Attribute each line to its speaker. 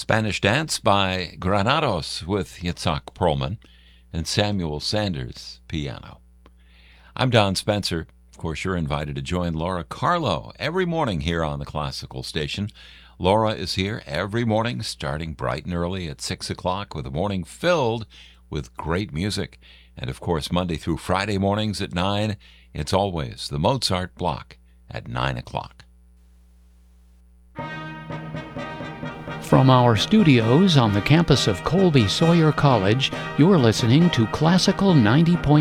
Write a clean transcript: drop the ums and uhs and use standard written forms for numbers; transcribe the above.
Speaker 1: Spanish Dance by Granados with Yitzhak Perlman and Samuel Sanders, piano. I'm Don Spencer. Of course, you're invited to join Laura Carlo every morning here on the Classical Station. Laura is here every morning, starting bright and early at 6 o'clock with a morning filled with great music. And of course, Monday through Friday mornings at 9, it's always the Mozart block at 9 o'clock.
Speaker 2: From our studios on the campus of Colby Sawyer College, you're listening to Classical 90.7.